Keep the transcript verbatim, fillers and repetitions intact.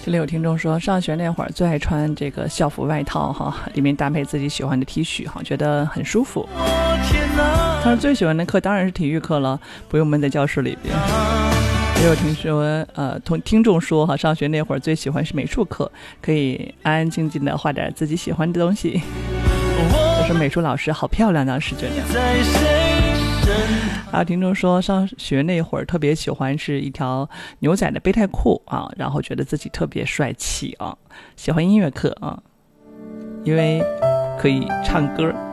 这里有听众说，上学那会儿最爱穿这个校服外套哈，里面搭配自己喜欢的 T 恤哈，觉得很舒服。他说最喜欢的课当然是体育课了，不用闷在教室里边。也有听说呃，同听众说哈，上学那会儿最喜欢是美术课，可以安安静静的画点自己喜欢的东西。我说美术老师好漂亮，当时觉得。还有听众说上学那会儿特别喜欢是一条牛仔的背带裤啊，然后觉得自己特别帅气啊，喜欢音乐课啊，因为可以唱歌。